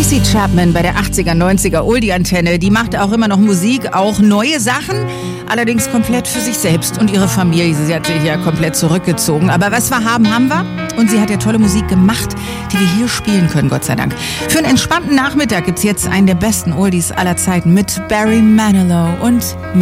Tracy Chapman bei der 80er, 90er Oldie-Antenne. Die macht auch immer noch Musik, auch neue Sachen, allerdings komplett für sich selbst und ihre Familie. Sie hat sich ja komplett zurückgezogen. Aber was wir haben, haben wir. Und sie hat ja tolle Musik gemacht, die wir hier spielen können, Gott sei Dank. Für einen entspannten Nachmittag gibt's jetzt einen der besten Oldies aller Zeiten mit Barry Manilow und